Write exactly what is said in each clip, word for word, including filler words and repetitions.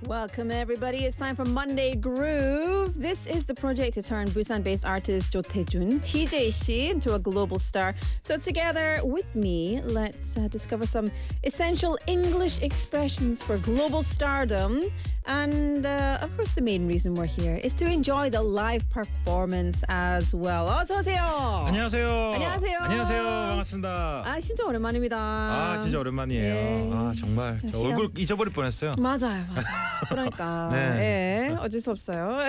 Welcome everybody. It's time for Monday Groove. This is the project to turn Busan-based artist Jo Tae-jun, T J C, into a global star. So together with me, let's uh, discover some essential English expressions for global stardom. And uh, of course, the main reason we're here is to enjoy the live performance as well. 어서 오세요. 안녕하세요. 안녕하세요. 안녕하세요. 반갑습니다. 아, 진짜 오랜만입니다. 아, 진짜 오랜만이에요. 네. 아, 정말 진짜 저 얼굴 잊어버릴 뻔했어요. 맞아요, 맞아요. 그러니까 네. 예, 어쩔 수 없어요.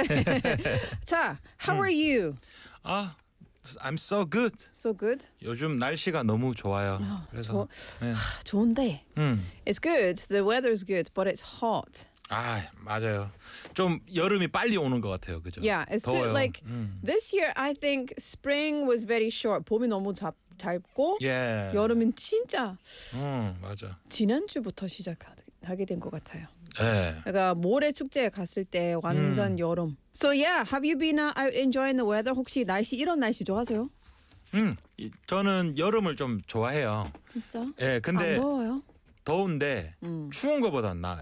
자, how are you? 아, I'm so good. So good. 요즘 날씨가 너무 좋아요. 아, 그래서 네. 하, 좋은데. 음. It's good. The weather's good, but it's hot. 아, 맞아요. 좀 여름이 빨리 오는 것 같아요. 그죠? Yeah, it's too, 더워요. like 음. this year. I think spring was very short. 봄이 너무 잡, 짧고 예. 여름은 진짜 음, 맞아. 지난주부터 시작하게 된 것 같아요. 예. 그러니까 모래 축제에 갔을 때 완전 음. 여름. So yeah, have you been uh, out enjoying the weather? 혹시 날씨 이런 날씨 좋아하세요? 음, 이- 저는 여름을 좀 좋아해요. 진짜? 예, 근데 안 더워요? 더운데 음. 추운 것보단 나아요.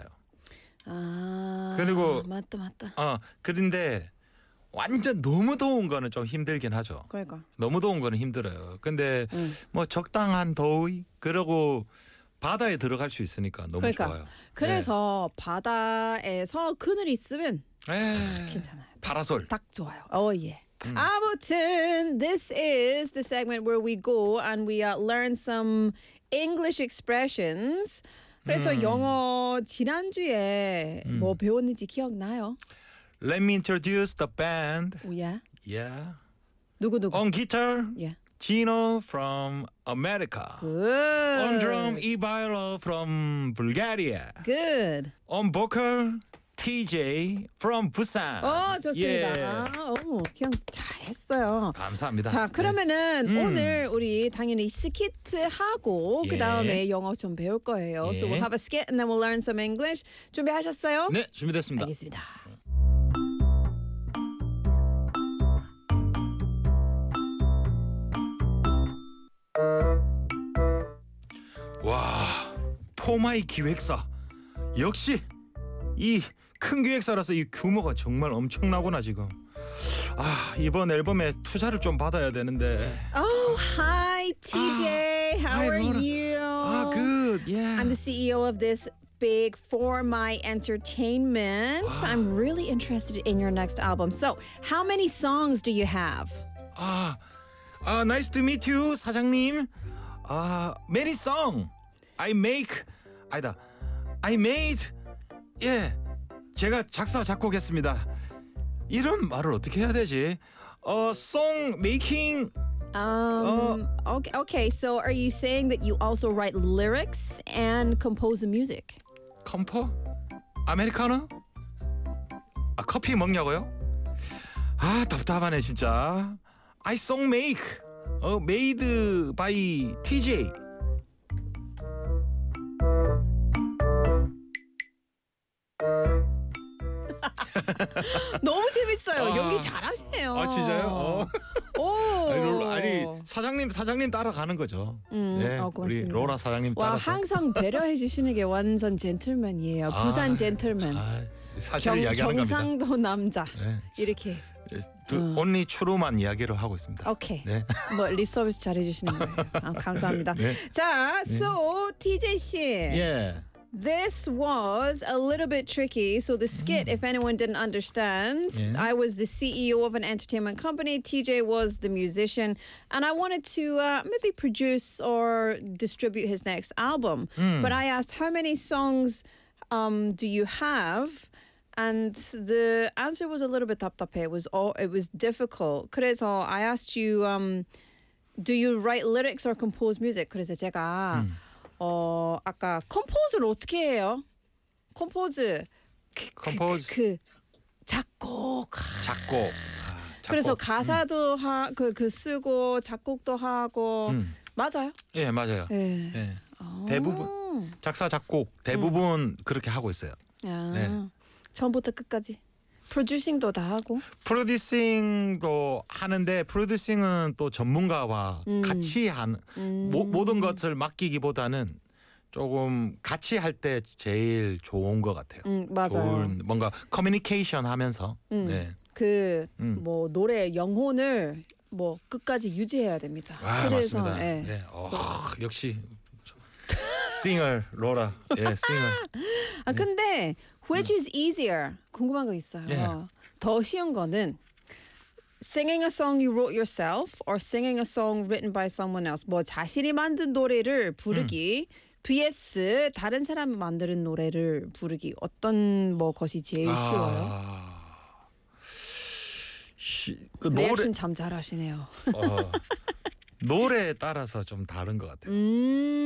아, 그리고- 맞다 맞다. 어, 그런데 완전 너무 더운 거는 좀 힘들긴 하죠. 그러니까. 너무 더운 거는 힘들어요. 근데 음. 뭐 적당한 더위 그러고 바다에 들어갈 수 있으니까 너무 그러니까. 좋아요. 그래서 바다에서 그늘 있으면 네. 괜찮아요. 파라솔. 딱 좋아요. 어 예. 음. 아무튼 this is the segment where we go and we uh, learn some English expressions. 그래서 음. 영어 지난주에 음. 뭐 배웠는지 기억나요? Let me introduce the band. 오, 예. Yeah. 누구 누구? On guitar, 예. Gino from America. Good. On drum, Ivailo from Bulgaria. Good. On vocal, T J from Busan. 어, 좋습니다. 예. 오, 기억 잘했어요. 감사합니다. 자, 그러면은 음. 오늘 우리 당연히 스키트 하고 예. 그 다음에 영어 좀 배울 거예요. 예. So we'll have a skit and then we'll learn some English. 준비하셨어요? 네, 준비됐습니다. 알겠습니다. 와, 포마이 기획사 역시 이 큰 기획사라서 이 규모가 정말 엄청나구나 지금. 아, 이번 앨범에 투자를 좀 받아야 되는데. Oh, hi T J. How hi, are Laura. you? 아, good. Yeah. I'm the C E O of this big For My Entertainment. I'm really interested in your next album. So, how many songs do you have? 아, 아, nice to meet you, 사장님. 아, many song. I make 아니다. I made. 예. 제가 작사 작곡했습니다. 이런 말을 어떻게 해야 되지? 어, song making. Um, okay, okay. So, are you saying that you also write lyrics and compose the music? 컴퍼? 아메리카노? 아, 커피 먹냐고요? 아, 답답하네 진짜. I song make. 어, made by T J. 너무 재밌어요. 아. 연기 잘하시네요. 아, 진짜요? 어. 오. 아니, 로- 아니 사장님 사장님 따라가는 거죠. 음, 네, 어, 우리 고맙습니다. 로라 사장님 와, 따라서. 항상 배려해 주시는 게 완전 젠틀맨이에요. 아, 부산 젠틀맨. 아, 사실을 경, 이야기하는 겁니다. 경상도 남자. 네. 이렇게. 두, 어. only true만 이야기를 하고 있습니다. 오케이. 네. 뭐 립 서비스 잘해 주시는 거예요. 아, 감사합니다. 네. 자, so T J 씨. 예. This was a little bit tricky. So the skit, if anyone didn't understand, Yeah. I was the C E O of an entertainment company. T J was the musician, and I wanted to uh, maybe produce or distribute his next album. But I asked, how many songs um, do you have? And the answer was a little bit 답답해. It was all. It was difficult. 그래서 I asked you, um, do you write lyrics or compose music? 그래서 제가 어 아까 컴포즈를 어떻게 해요? 컴포즈 그, 컴포즈. 그, 그, 그 작곡. 작곡. 아, 작곡. 그래서 가사도 하 그 그 쓰고 작곡도 하고 음. 맞아요? 예, 맞아요. 예. 예. 어. 대부분 작사 작곡 대부분 그렇게 하고 있어요. 아, 네. 처음부터 끝까지 프로듀싱도 다 하고. 프로듀싱도 하는데 프로듀싱은 또 전문가와 음. 같이 하는 음. 모, 모든 것을 맡기기보다는 조금 같이 할 때 제일 좋은 것 같아요. 음, 맞아요. 좋은 뭔가 커뮤니케이션 하면서. 음. 네. 그 음. 뭐 노래 영혼을 뭐 끝까지 유지해야 됩니다. 아 그래서 맞습니다. 예. 네. 어, 역시 싱어 로라. 예, 싱어. 아 근데 which is easier? 궁금한 거 있어요. 예. 더 쉬운 거는 singing a song you wrote yourself or singing a song written by someone else. 뭐 자신이 만든 노래를 부르기 vs 다른 사람이 만드는 노래를 부르기. 어떤 뭐 것이 제일 쉬워요? 아, 시, 그 노래 리액션 참 잘하시네요. 어, 노래에 따라서 좀 다른 것 같아요. 음.